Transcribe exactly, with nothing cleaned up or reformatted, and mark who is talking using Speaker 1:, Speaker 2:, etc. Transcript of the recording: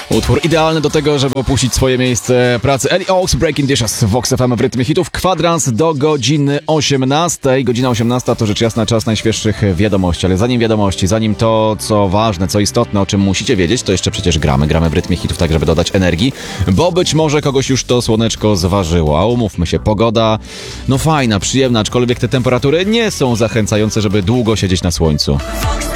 Speaker 1: Utwór idealny do tego, żeby opuścić swoje miejsce pracy. Ellie Oaks, Breaking Dishes, Vox F M w rytmie hitów. Kwadrans do godziny osiemnastej. Godzina osiemnasta to rzecz jasna czas najświeższych wiadomości, ale zanim wiadomości, zanim to, co ważne, co istotne, o czym musicie wiedzieć, to jeszcze przecież gramy. Gramy w rytmie hitów tak, żeby dodać energii, bo być może kogoś już to słoneczko zważyło. A umówmy się, pogoda, no fajna, przyjemna, aczkolwiek te temperatury nie są zachęcające, żeby długo siedzieć na słońcu.